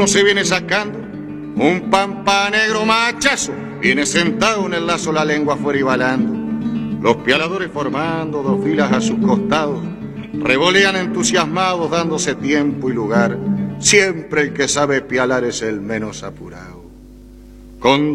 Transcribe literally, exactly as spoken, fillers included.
uno se viene sacando un pampa negro machazo, viene sentado en el lazo, la lengua afuera y balando. Los pialadores formando dos filas a sus costados, revolean entusiasmados dándose tiempo y lugar. Siempre el que sabe pialar es el menos apurado. Con